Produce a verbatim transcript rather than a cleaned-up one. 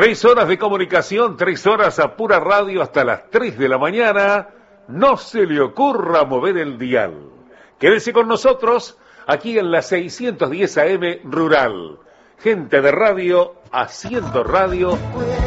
Tres horas de comunicación, tres horas a pura radio hasta las tres de la mañana. No se le ocurra mover el dial. Quédese con nosotros aquí en la seiscientos diez A M Rural. Gente de radio haciendo radio